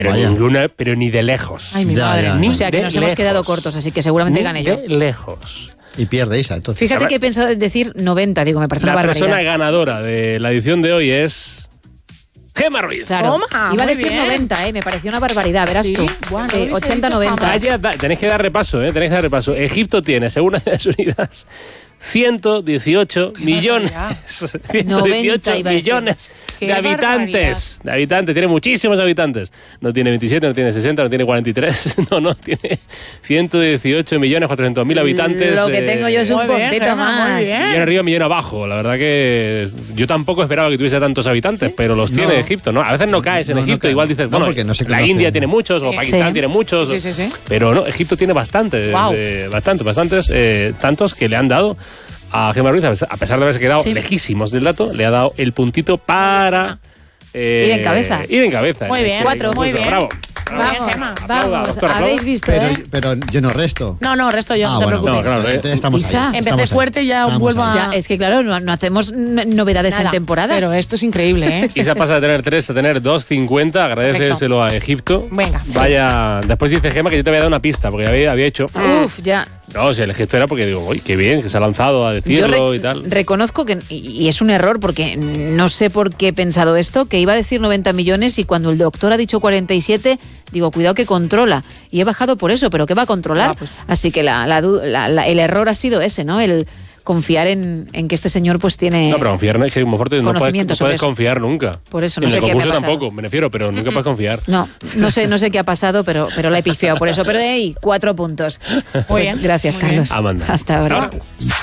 Pero ni de lejos. Ay, mi madre. Ni O sea, que de nos hemos lejos. quedado cortos, así que seguramente gane yo. De lejos. Y pierde Isa, entonces. Fíjate que he pensado en decir 90, digo, me parece La una barbaridad. persona ganadora de la edición de hoy es Gemma Ruiz. Claro. Toma, Iba a muy decir bien. 90, me pareció una barbaridad, verás ¿Sí? tú. Bueno, Sí, hubiese 80-90. dicho Vaya, tenéis que dar repaso, tenéis que dar repaso. Egipto tiene, según Naciones Unidas, 118 millones. 118 90 iba a decir. millones Qué de habitantes. De habitantes, tiene muchísimos habitantes. No tiene 27, no tiene 60, no tiene 43. No, tiene 118.400.000 habitantes. Lo que tengo yo es un Muy bien, puntito Gemma, muy más. bien. Millón arriba, millón abajo. La verdad que yo tampoco esperaba que tuviese tantos habitantes, pero los tiene Egipto, ¿no? A veces no caes en No, no Egipto, cae. igual dices, No, bueno, porque no se la conoce. India tiene muchos, o Pakistán Sí. tiene muchos. Sí. Pero no, Egipto tiene bastantes, Guau. bastantes, tantos que le han dado a Gemma Ruiz, a pesar de haberse quedado lejísimos del dato, le ha dado el puntito para Ir en cabeza. Ir en cabeza. Muy bien, Cuatro. muy bien. Bravo. Muy bien, Vamos, Gemma. Aplauda, vamos. doctor, aplauda. ¿Habéis visto, Pero yo no resto. No, resto yo, no te bueno, preocupes. No, claro, entonces estamos Isa. ahí. Empecé estamos ahí. fuerte y ya Estamos vuelvo ahí. a- Ya, es que claro, no hacemos novedades Nada, en temporada. Pero esto es increíble, ¿eh? Isa pasa de tener 3 a tener 2,50. Agradecérselo a Egipto. Venga. Vaya. Después dice Gemma que yo te había dado una pista, porque había hecho. Uf, ya. No, si el gesto era porque digo, uy, qué bien, que se ha lanzado a decirlo y tal. Reconozco que, y es un error porque no sé por qué he pensado esto, que iba a decir 90 millones y cuando el doctor ha dicho 47, digo, cuidado que controla. Y he bajado por eso, pero ¿qué va a controlar? Pues. Así que el error ha sido ese, ¿no? El confiar en que este señor pues tiene... No, pero confiar es que Monforte no conocimiento sobre puedes eso. confiar nunca. Por eso no en sé el qué me ha concurso pasado. tampoco, me refiero, pero nunca puedes confiar. No sé qué ha pasado, pero la he pifiado por eso. Pero hey, 4 puntos. Muy Pues bien. gracias, Muy bien. Carlos. Amanda. Hasta ahora. Hasta ahora.